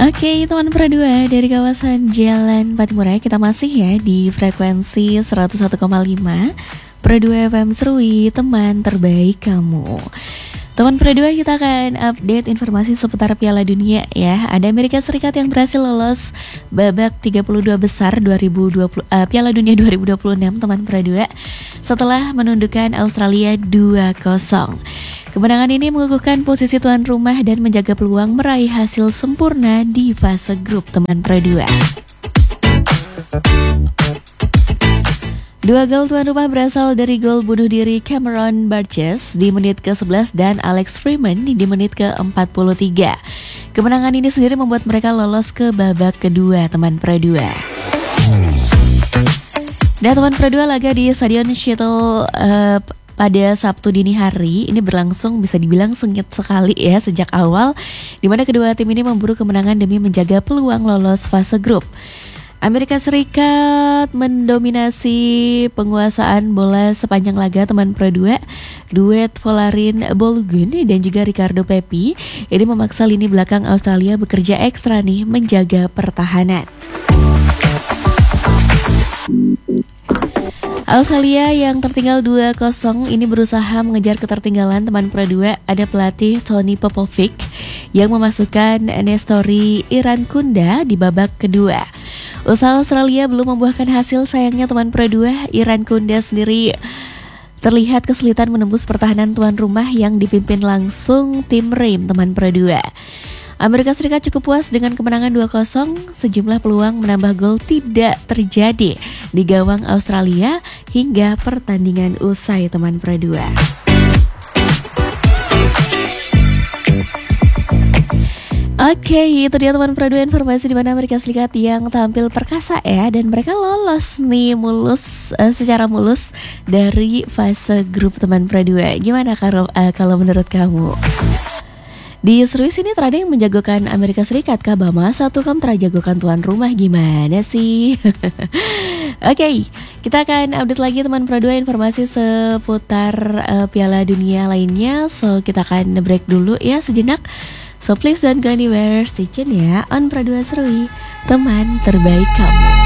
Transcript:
Oke, teman Pradua dari kawasan Jalan Patimura, kita masih ya di frekuensi 101,5 Pradua FM Serui, teman terbaik kamu. Teman Pradua, kita akan update informasi seputar Piala Dunia ya. Ada Amerika Serikat yang berhasil lolos babak 32 besar 2020 Piala Dunia 2026, teman Pradua, setelah menundukkan Australia 2-0. Kemenangan ini mengukuhkan posisi tuan rumah dan menjaga peluang meraih hasil sempurna di fase grup, teman Pradua. Dua gol tuan rumah berasal dari gol bunuh diri Cameron Burgess di menit ke-11 dan Alex Freeman di menit ke-43. Kemenangan ini sendiri membuat mereka lolos ke babak kedua, teman Pradua. Dan teman Pradua, laga di Stadion Shuttle pada Sabtu dini hari ini berlangsung bisa dibilang sengit sekali ya sejak awal, di mana kedua tim ini memburu kemenangan demi menjaga peluang lolos fase grup. Amerika Serikat mendominasi penguasaan bola sepanjang laga, teman Pradua. Duet Folarin Balogun dan juga Ricardo Pepi ini memaksa lini belakang Australia bekerja ekstra nih menjaga pertahanan. Australia yang tertinggal 2-0 ini berusaha mengejar ketertinggalan, teman Pradua. Ada pelatih Tony Popovic yang memasukkan Nestori Irankunda di babak kedua. Usaha Australia belum membuahkan hasil, sayangnya teman Pradua. Irankunda sendiri terlihat kesulitan menembus pertahanan tuan rumah yang dipimpin langsung tim Reim, teman Pradua. Amerika Serikat cukup puas dengan kemenangan 2-0, sejumlah peluang menambah gol tidak terjadi di gawang Australia hingga pertandingan usai, teman Pradua. Oke, itu dia teman Pradua, informasi di mana Amerika Serikat yang tampil perkasa ya, dan mereka lolos nih secara mulus dari fase grup, teman Pradua. Gimana kalau menurut kamu? Di Swiss ini terada yang menjagokan Amerika Serikat, kah masa tuh kamu terajagokan tuan rumah, gimana sih? Oke, kita akan update lagi teman Pradua informasi seputar Piala Dunia lainnya. So kita akan break dulu ya sejenak. So please don't go anywhere, stay tune ya on Pradua Serui, teman terbaik kamu.